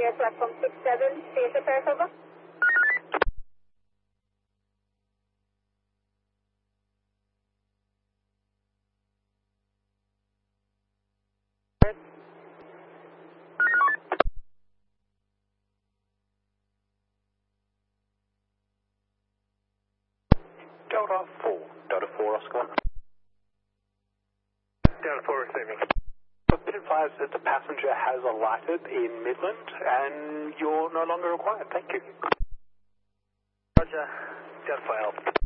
Air platform 67, station Sarasota. Delta 4 Oscar. Delta 4 receiving. I've been advised that the passenger has alighted in Midland and you're no longer required. Thank you. Roger. Delta 4 Alpha.